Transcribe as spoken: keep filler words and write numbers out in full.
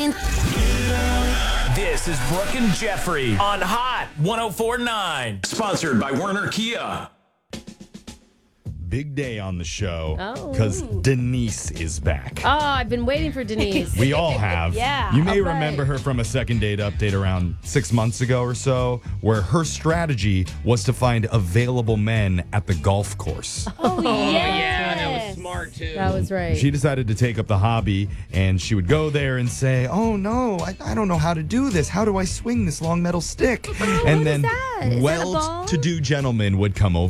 morning. This is Brooke and Jeffrey on Hot one oh four point nine. Sponsored by Werner Kia. Big day on the show Oh. because Denise is back. Oh, I've been waiting for Denise. We all have. Yeah, You may all right. remember her from a second date update around six months ago or so, where her strategy was to find available men at the golf course. Oh, yes. Yeah, that was smart too. That was right. She decided to take up the hobby, and she would go there and say, "Oh no, I, I don't know how to do this. How do I swing this long metal stick?" and what then is that? Is that a ball? well-to-do gentlemen would come over